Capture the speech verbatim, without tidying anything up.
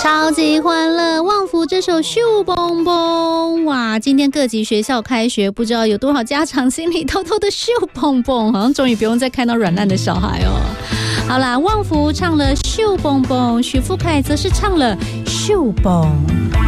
超级欢乐，旺福这首咻蹦蹦，哇！今天各级学校开学，不知道有多少家长心里偷偷的咻蹦蹦，好像终于不用再看到软烂的小孩哦。好啦，旺福唱了咻蹦蹦，许富凯则是唱了咻蹦。